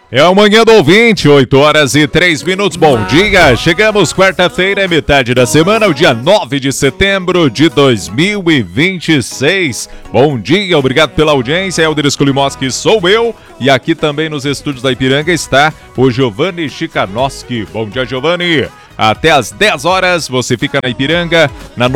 É o Manhã do Ouvinte, 8h03. Bom dia, chegamos quarta-feira, metade da semana, o dia 9 de setembro de 2026. Bom dia, obrigado pela audiência, Helder Skulimoski sou eu. E aqui também nos estúdios da Ipiranga está o Giovanni Chikanoski. Bom dia, Giovanni. Até às 10 horas você fica na Ipiranga, na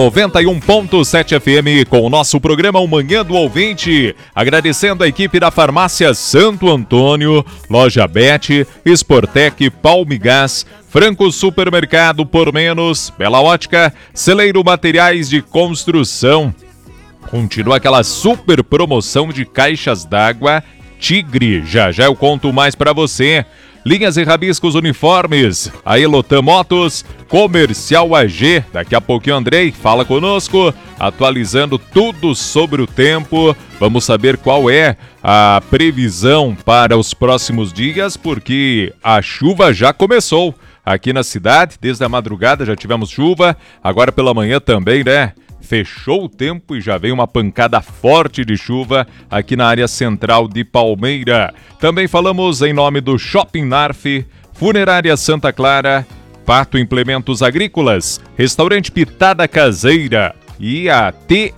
91.7 FM, com o nosso programa O Manhã do Ouvinte. Agradecendo a equipe da Farmácia Santo Antônio, Loja Bet, Sportec, Palmigás, Franco Supermercado por Menos, Bela Ótica, Celeiro Materiais de Construção. Continua aquela super promoção de caixas d'água Tigre. Já eu conto mais pra você. Linhas e Rabiscos Uniformes, a Elotan Motos, Comercial AG. Daqui a pouquinho o Andrei fala conosco, atualizando tudo sobre o tempo. Vamos saber qual é a previsão para os próximos dias, porque a chuva já começou aqui na cidade. Desde a madrugada já tivemos chuva, agora pela manhã também, né? Fechou o tempo e já veio uma pancada forte de chuva aqui na área central de Palmeira. Também falamos em nome do Shopping Narf, Funerária Santa Clara, Pato Implementos Agrícolas, Restaurante Pitada Caseira e a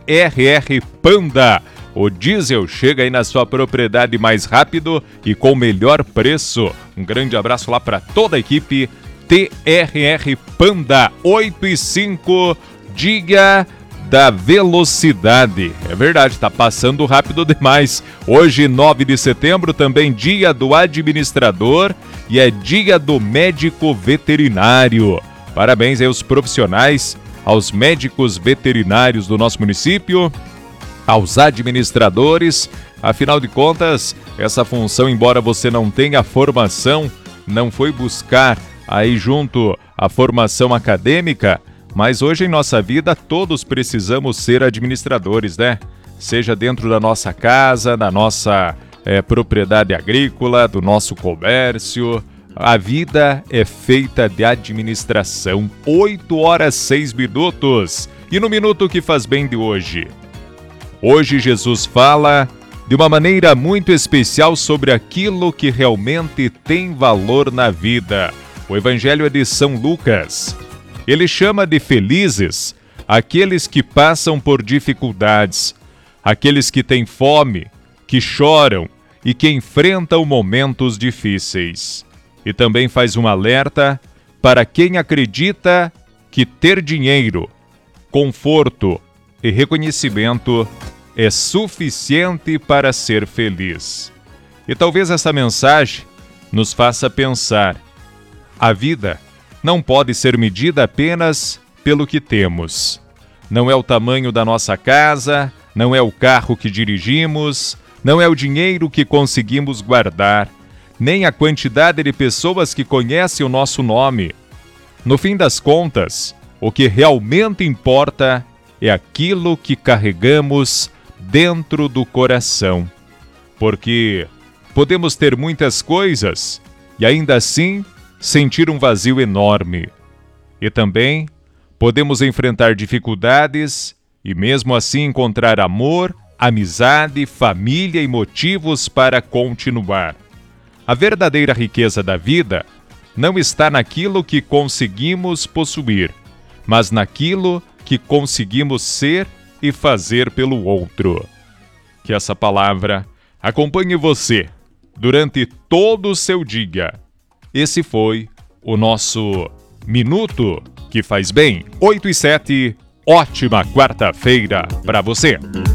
TRR Panda. O diesel chega aí na sua propriedade mais rápido e com melhor preço. Um grande abraço lá para toda a equipe TRR Panda. 8 e 5, diga da velocidade. É verdade, tá passando rápido demais. Hoje, 9 de setembro, também dia do administrador e é dia do médico veterinário. Parabéns aí aos profissionais, aos médicos veterinários do nosso município, aos administradores. Afinal de contas, essa função, embora você não tenha formação, não foi buscar aí junto a formação acadêmica, mas hoje em nossa vida todos precisamos ser administradores, né? Seja dentro da nossa casa, da nossa propriedade agrícola, do nosso comércio. A vida é feita de administração. 8h06. E no Minuto que Faz Bem de hoje? Hoje Jesus fala de uma maneira muito especial sobre aquilo que realmente tem valor na vida. O Evangelho é de São Lucas. Ele chama de felizes aqueles que passam por dificuldades, aqueles que têm fome, que choram e que enfrentam momentos difíceis. E também faz um alerta para quem acredita que ter dinheiro, conforto e reconhecimento é suficiente para ser feliz. E talvez essa mensagem nos faça pensar: a vida não pode ser medida apenas pelo que temos. Não é o tamanho da nossa casa, não é o carro que dirigimos, não é o dinheiro que conseguimos guardar, nem a quantidade de pessoas que conhecem o nosso nome. No fim das contas, o que realmente importa é aquilo que carregamos dentro do coração. Porque podemos ter muitas coisas e ainda assim sentir um vazio enorme. E também podemos enfrentar dificuldades e mesmo assim encontrar amor, amizade, família e motivos para continuar. A verdadeira riqueza da vida não está naquilo que conseguimos possuir, mas naquilo que conseguimos ser e fazer pelo outro. Que essa palavra acompanhe você durante todo o seu dia. Esse foi o nosso Minuto que Faz Bem. 8 e 7, ótima quarta-feira para você.